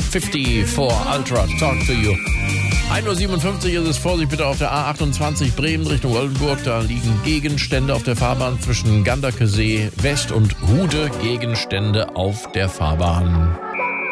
54 Ultra, Talk to You. 1:57 Uhr ist es. Vorsicht bitte auf der A28 Bremen Richtung Oldenburg. Da liegen Gegenstände auf der Fahrbahn zwischen Ganderkesee West und Hude. Gegenstände auf der Fahrbahn.